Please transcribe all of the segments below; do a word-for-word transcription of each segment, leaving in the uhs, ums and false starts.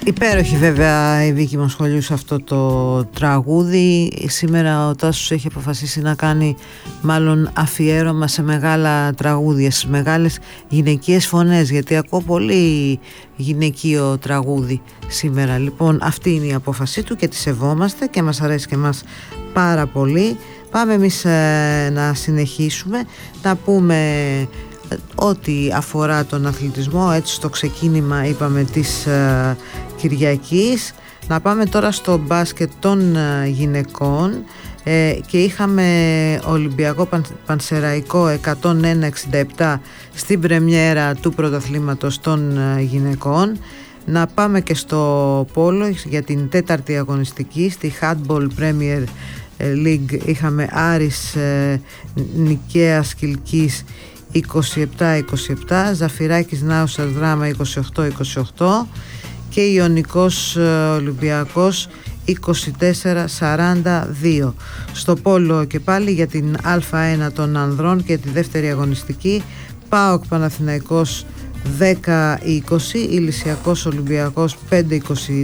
Υπέροχη βέβαια η Βίκη Μοσχολιού σε αυτό το τραγούδι. Σήμερα ο Τάσος έχει αποφασίσει να κάνει μάλλον αφιέρωμα σε μεγάλα τραγούδια, στις μεγάλες γυναικείες φωνές, γιατί ακούω πολύ γυναικείο τραγούδι σήμερα. Λοιπόν, αυτή είναι η απόφασή του και τη σεβόμαστε και μας αρέσει και μας πάρα πολύ. Πάμε εμείς ε, να συνεχίσουμε, να πούμε ό,τι αφορά τον αθλητισμό, έτσι στο ξεκίνημα είπαμε της ε, Κυριακής. Να πάμε τώρα στο μπάσκετ των ε, γυναικών ε, και είχαμε Ολυμπιακό Παν, Πανσεραϊκό εκατόν ένα εξήντα επτά στην πρεμιέρα του πρωταθλήματος των ε, γυναικών. Να πάμε και στο πόλο για την τέταρτη αγωνιστική, στη Handball Premier League είχαμε Άρης ε, Νικαίας Κιλκής είκοσι επτά είκοσι επτά, Ζαφυράκης Νάουσας Δράμα είκοσι οκτώ είκοσι οκτώ και Ιωνικός Ολυμπιακός είκοσι τέσσερα σαράντα δύο. Στο πόλο και πάλι για την Α1 των ανδρών και τη δεύτερη αγωνιστική, ΠΑΟΚ Παναθηναϊκός δέκα είκοσι, Ηλυσιακός Ολυμπιακός πέντε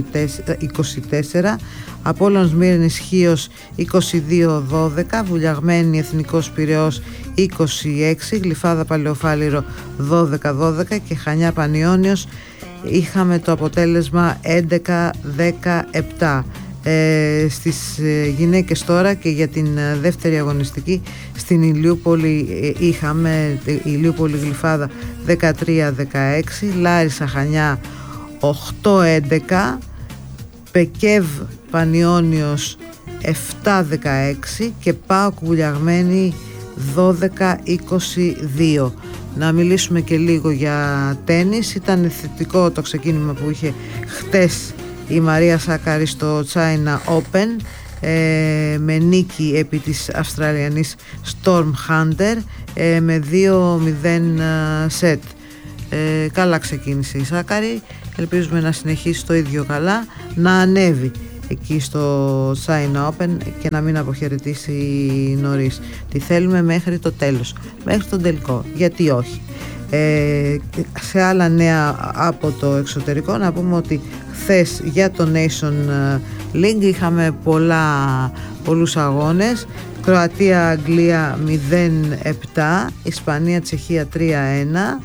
είκοσι τέσσερα, Απόλλων Σμύρνης Χίος είκοσι δύο δώδεκα, Βουλιαγμένη Εθνικός Πειραιώς είκοσι έξι, Γλυφάδα Παλαιοφάλιρο δώδεκα δώδεκα και Χανιά Πανιώνιος είχαμε το αποτέλεσμα έντεκα δεκαεπτά. Ε, στις ε, γυναίκες τώρα και για την ε, δεύτερη αγωνιστική στην Ηλιούπολη ε, είχαμε ε, Ηλιούπολη Γλυφάδα δεκατρία δεκαέξι, Λάρισα Χανιά οκτώ έντεκα, Πεκεύ Πανιώνιος επτά δεκαέξι και ΠΑΟΚ Βουλιαγμένη δώδεκα είκοσι δύο. Να μιλήσουμε και λίγο για τένις. Ήταν θετικό το ξεκίνημα που είχε χτες η Μαρία Σάκαρη στο China Open ε, με νίκη επί της Αυστραλιανής Storm Hunter ε, με δύο μηδέν σετ. Ε, καλά ξεκίνησε η Σάκαρη, ελπίζουμε να συνεχίσει το ίδιο καλά, να ανέβει εκεί στο China Open και να μην αποχαιρετήσει νωρίς. Τη θέλουμε μέχρι το τέλος, μέχρι τον τελικό, γιατί όχι. Ε, σε άλλα νέα από το εξωτερικό να πούμε ότι χθες για το Nation League είχαμε πολλά, πολλούς αγώνες. Κροατία Αγγλία μηδέν επτά, Ισπανία Τσεχία τρία ένα,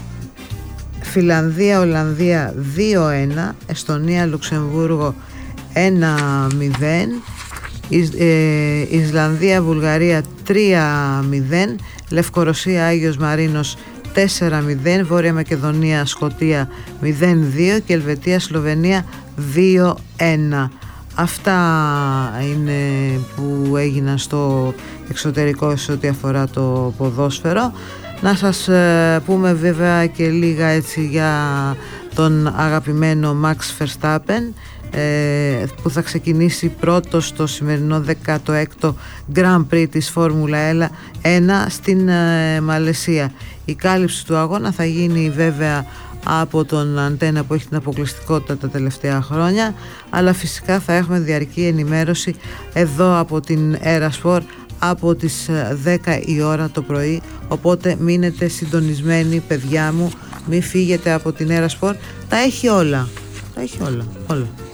Φιλανδία Ολλανδία δύο ένα, Εστονία Λουξεμβούργο ένα μηδέν, Ισλανδία Βουλγαρία τρία μηδέν, Λευκορωσία Άγιος Μαρίνος τέσσερα μηδέν, Βόρεια Μακεδονία Σκωτία μηδέν δύο και Ελβετία Σλοβενία δύο ένα. Αυτά είναι που έγιναν στο εξωτερικό σε ό,τι αφορά το ποδόσφαιρο. Να σας πούμε βέβαια και λίγα έτσι για τον αγαπημένο Max Verstappen που θα ξεκινήσει πρώτος στο σημερινό δέκατο έκτο Grand Prix της Φόρμουλα ένα στην Μαλαισία. Η κάλυψη του αγώνα θα γίνει βέβαια από τον Αντένα που έχει την αποκλειστικότητα τα τελευταία χρόνια, αλλά φυσικά θα έχουμε διαρκή ενημέρωση εδώ από την Aerosport από τις δέκα η ώρα το πρωί, οπότε μείνετε συντονισμένοι παιδιά μου, μην φύγετε από την Aerosport, τα έχει όλα, τα έχει όλα, όλα.